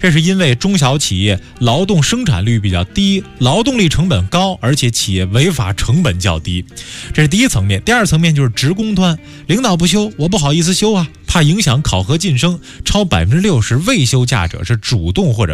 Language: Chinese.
这是因为中小企业劳动生产率比较低，劳动力成本高，而且企业违法成本较低。这是第一层面。第二层面就是职工端，领导不休，我不好意思休啊，怕影响考核晋升，超60%未休假者是主动或者